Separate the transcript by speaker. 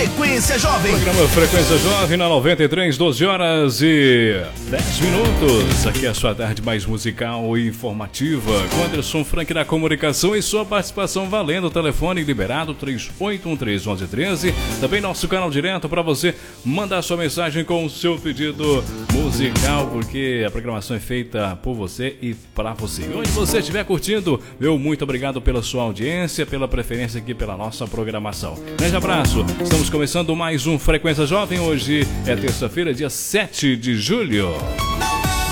Speaker 1: Frequência Jovem.
Speaker 2: Programa Frequência Jovem na 93, 12 horas e 10 minutos. Aqui é a sua tarde mais musical e informativa. Com Anderson Frank da comunicação e sua participação valendo. O telefone liberado 3813-1113. Também nosso canal direto para você mandar sua mensagem com o seu pedido musical, porque a programação é feita por você e para você. E onde você estiver curtindo, meu muito obrigado pela sua audiência, pela preferência aqui pela nossa programação. Grande abraço. Estamos começando mais um Frequência Jovem. Hoje é terça-feira, dia 7 de julho.